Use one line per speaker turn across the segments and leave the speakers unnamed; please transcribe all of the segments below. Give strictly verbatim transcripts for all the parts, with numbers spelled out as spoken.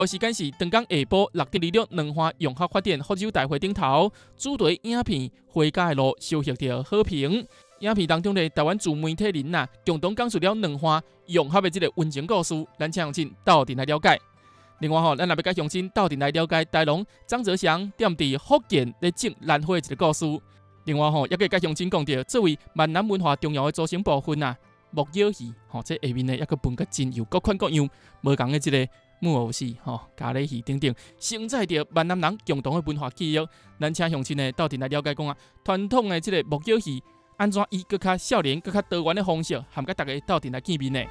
而时间是长江下晡六点二六，两岸融合发展福州大会顶头，主题影片《回家的路》收获到好评。影片当中的台湾自媒体人呐，共同讲述了两岸融合的这个温情故事，咱请乡亲斗阵来了解。另外吼，咱也要甲乡亲斗阵来了解台龙张泽祥踮伫福建咧种兰花的一个故事。另外吼，也可以甲乡亲讲到，作为闽南文化重要的组成部分啊，木偶戏吼，这下面呢，也个分个真有各款各样无同的这个木偶戏吼、咖喱戏等等，承载着闽南人共同的文化记忆。咱请乡亲呢斗阵来了解讲啊，传统的这个木偶戏安怎以更较少年、更较多元的方式，含甲大家斗阵来见面呢？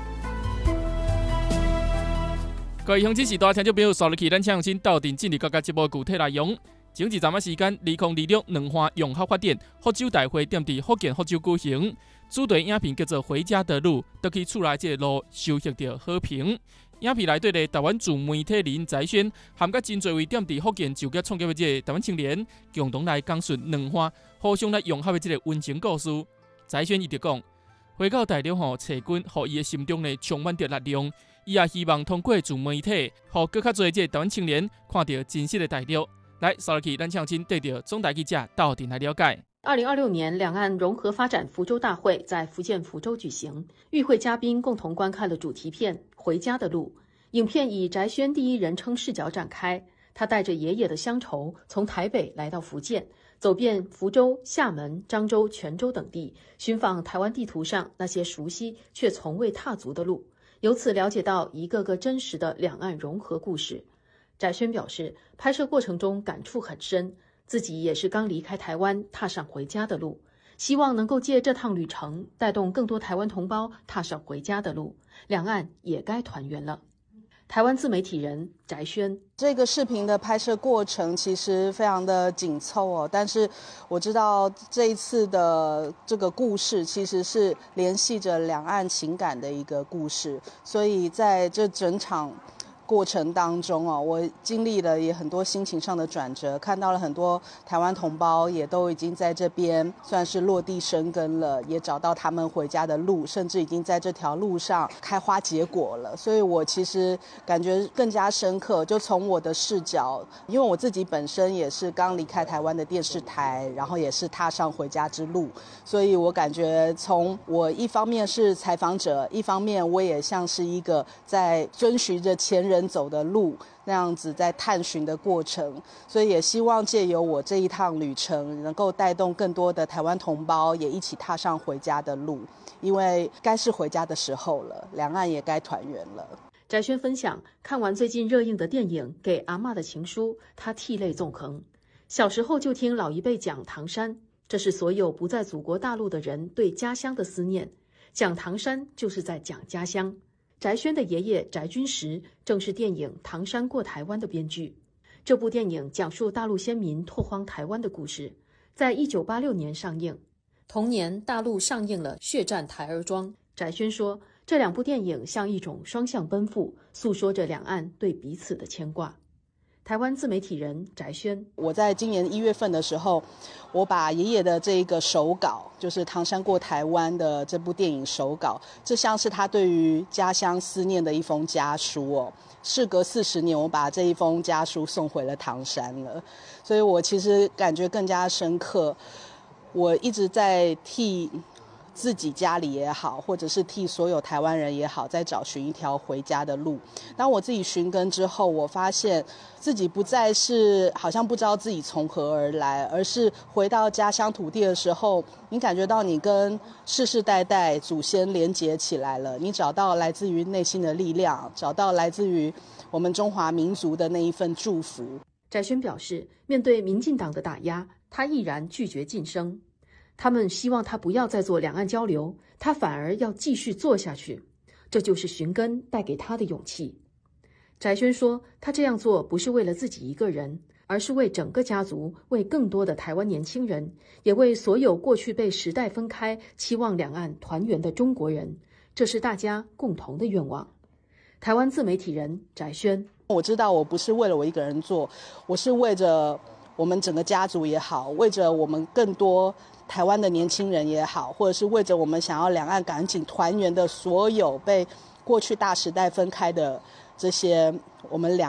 各位乡亲时代听众朋友，刷入去，咱请乡亲斗阵进入各个节目具体内容。前一站仔时间，二零二六两岸融合发展福州大会踮伫福建福州举行，主题影片叫做《回家的路》，倒去厝内这个路收获到好评。影片内底的台湾自媒体人翟轩，含甲真侪位踮伫福建就业创业的这个台湾青年，共同来讲述两岸互相来融合的这个温情故事。翟轩伊就讲，回到大陆吼，找军，互伊的心中呢充满着力量。伊也希望通过自媒体，互更较侪这台湾青年看到真实的大陆。来，刷入去，咱乡亲对着总台记者斗阵来了解。
二零二六年两岸融合发展福州大会在福建福州举行，与会嘉宾共同观看了主题片《回家的路》。影片以翟轩第一人称视角展开，他带着爷爷的乡愁，从台北来到福建，走遍福州、厦门、漳州、泉州等地，寻访台湾地图上那些熟悉却从未踏足的路，由此了解到一个个真实的两岸融合故事。翟轩表示，拍摄过程中感触很深，自己也是刚离开台湾，踏上回家的路，希望能够借这趟旅程，带动更多台湾同胞踏上回家的路，两岸也该团圆了。台湾自媒体人翟轩，
这个视频的拍摄过程其实非常的紧凑哦，但是我知道这一次的这个故事其实是联系着两岸情感的一个故事，所以在这整场过程当中哦，我经历了也很多心情上的转折，看到了很多台湾同胞也都已经在这边算是落地生根了，也找到他们回家的路，甚至已经在这条路上开花结果了。所以我其实感觉更加深刻，就从我的视角，因为我自己本身也是刚离开台湾的电视台，然后也是踏上回家之路，所以我感觉从我一方面是采访者，一方面我也像是一个在遵循着前人走的路那样子在探寻的过程，所以也希望借由我这一趟旅程，能够带动更多的台湾同胞也一起踏上回家的路，因为该是回家的时候了，两岸也该团圆了。
翟轩分享，看完最近热映的电影《给阿嬷的情书》，他涕泪纵横。小时候就听老一辈讲唐山，这是所有不在祖国大陆的人对家乡的思念，讲唐山就是在讲家乡。翟轩的爷爷翟君实正是电影《唐山过台湾》的编剧。这部电影讲述大陆先民拓荒台湾的故事，在一九八六年上映。同年，大陆上映了《血战台儿庄》。翟轩说，这两部电影像一种双向奔赴，诉说着两岸对彼此的牵挂。台湾自媒体人翟轩，
我在今年一月份的时候，我把爷爷的这一个手稿，就是《唐山过台湾》的这部电影手稿，这像是他对于家乡思念的一封家书哦。事隔四十年，我把这一封家书送回了唐山了，所以我其实感觉更加深刻。我一直在替自己家里也好，或者是替所有台湾人也好，在找寻一条回家的路。当我自己寻根之后，我发现自己不再是好像不知道自己从何而来，而是回到家乡土地的时候，你感觉到你跟世世代代祖先连结起来了，你找到来自于内心的力量，找到来自于我们中华民族的那一份祝福。
翟轩表示，面对民进党的打压，他毅然拒绝晋升。他们希望他不要再做两岸交流，他反而要继续做下去，这就是寻根带给他的勇气。翟轩说，他这样做不是为了自己一个人，而是为整个家族，为更多的台湾年轻人，也为所有过去被时代分开，期望两岸团圆的中国人，这是大家共同的愿望。台湾自媒体人翟轩，
我知道我不是为了我一个人做，我是为着我们整个家族也好，为着我们更多台湾的年轻人也好，或者是为着我们想要两岸赶紧团圆的所有被过去大时代分开的这些我们两